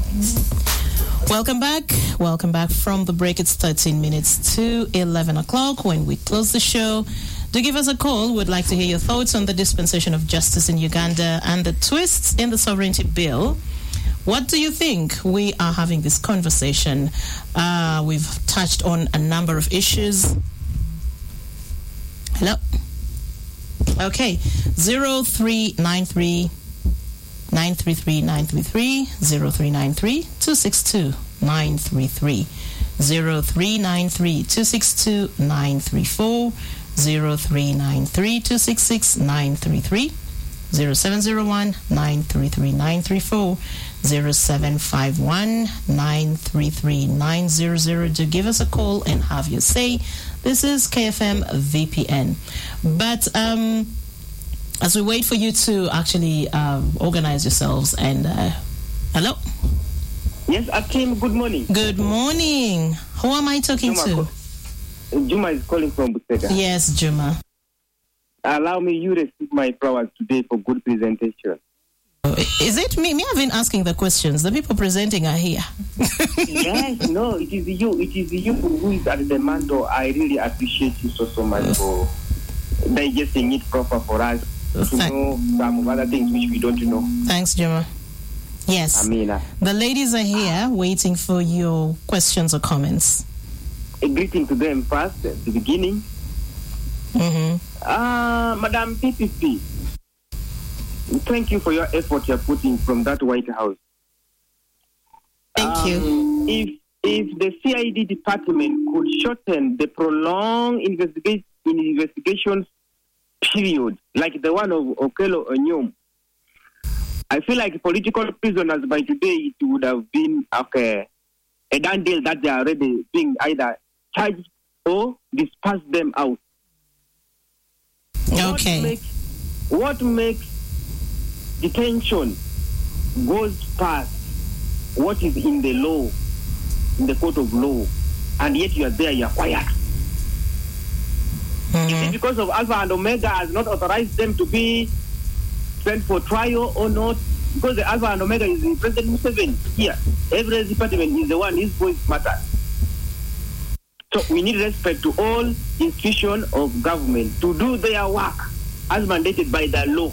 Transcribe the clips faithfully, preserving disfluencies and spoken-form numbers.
Welcome back. Welcome back from the break. It's thirteen minutes to eleven o'clock when we close the show. Do give us a call. We'd like to hear your thoughts on the dispensation of justice in Uganda and the twists in the sovereignty bill. What do you think? We are having this conversation. Uh, we've touched on a number of issues. Hello? Okay. zero three nine three nine three three nine three three zero three nine three two six two nine three three zero three nine three two six two nine three four zero three nine three two six six nine three three zero seven zero one nine three three nine three four zero seven five one nine three three nine zero zero. Do give us a call and have your say. This is K F M V P N. But um as we wait for you to actually um, organize yourselves and uh, hello? Yes, Akim, good morning. Good morning. Who am I talking Juma to? Juma is calling from Busega. Yes, Juma. Allow me, you receive my flowers today for good presentation. Is it me? Me, I've been asking the questions. The people presenting are here. Yes, no, it is you. It is you who is at the mantle. I really appreciate you so, so much for digesting it proper for us. To Thank- know some other things which we don't know. Thanks, Juma. Yes. Amina. The ladies are here waiting for your questions or comments. A greeting to them first, at the beginning. Mm-hmm. Uh, Madam P P P, thank you for your effort you're putting from that White House. Thank um, you. If if the C I D department could shorten the prolonged investigation investigations period, like the one of Okello Onyom, I feel like political prisoners by today, it would have been okay, a done deal that they are already being either charged or disperse them out. Okay. What makes, what makes detention goes past what is in the law, in the court of law, and yet you are there, you are quiet? Mm-hmm. Is it because of Alpha and Omega has not authorized them to be sent for trial or not? Because the Alpha and Omega is President Museveni here. Every department is the one, his voice matters. So we need respect to all institutions of government to do their work as mandated by the law.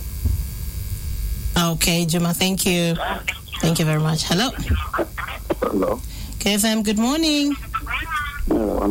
Okay, Juma, thank you. Thank you very much. Hello? Hello. K F M, good morning. Uh,